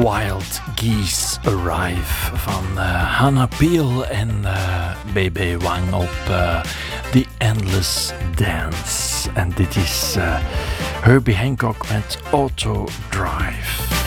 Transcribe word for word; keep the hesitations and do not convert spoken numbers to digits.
Wild Geese Arrive van uh, Hannah Peel en uh, B B Wang op uh, The Endless Dance. En dit is uh, Herbie Hancock met Auto Drive.